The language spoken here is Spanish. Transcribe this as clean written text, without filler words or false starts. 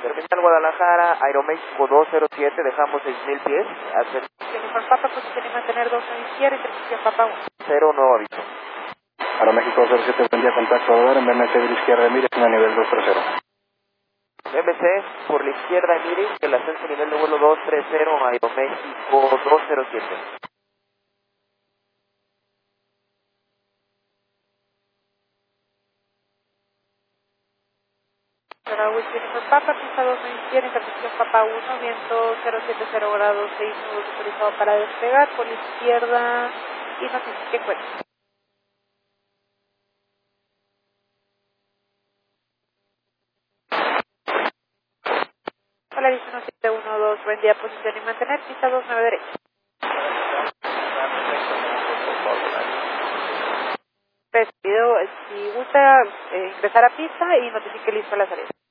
Terminal Guadalajara, Aeroméxico 207, dejamos 6,000 pies. Uniforme Papa, posición y mantener 2 a la izquierda, interposición Papa 1. 0, nuevo aviso. Aeroméxico 07, buen día, contacto ahora en BMC de la izquierda, mire, a nivel 230. BMC por la izquierda, miren, el ascenso nivel de vuelo 230, Aeroméxico 207. Ahora Uniforme Papa, pista 2 a la izquierda, interposición Papa 1, viento 070 grados 6 nudos autorizado para despegar, por la izquierda y notifique encuentro. Hola, 19712, buen día, posición y mantener, pista 29 derecha. Pido, si gusta ingresar a pista y notifique listo la salida.